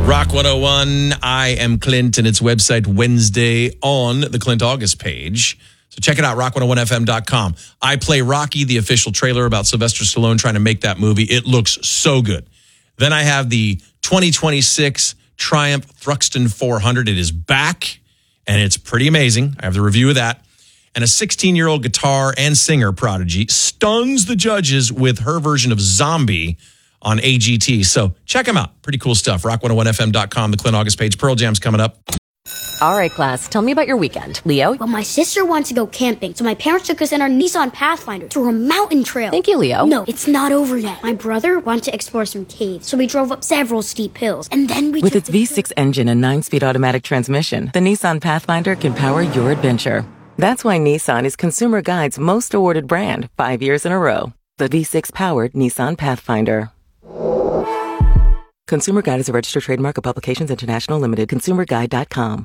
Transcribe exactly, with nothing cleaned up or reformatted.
Rock one oh one, I am Clint, and it's website Wednesday on the Clint August page. So check it out, rock one oh one f m dot com. I play Rocky, the official trailer about Sylvester Stallone trying to make that movie. It looks so good. Then I have the twenty twenty-six Triumph Thruxton four hundred. It is back, and it's pretty amazing. I have the review of that. And a sixteen-year-old guitar and singer prodigy stuns the judges with her version of Zombie on A G T. So check them out. Pretty cool stuff. rock one oh one f m dot com, the Clint August page. Pearl Jam's coming up. All right, class, tell me about your weekend. Leo? Well, my sister wants to go camping, so my parents took us in our Nissan Pathfinder through a mountain trail. Thank you, Leo. No, it's not over yet. My brother wanted to explore some caves, so we drove up several steep hills, and then we With took its the V six engine and nine-speed automatic transmission, the Nissan Pathfinder can power your adventure. That's why Nissan is Consumer Guide's most awarded brand five years in a row. The V six-powered Nissan Pathfinder. Consumer Guide is a registered trademark of Publications International Limited. consumer guide dot com.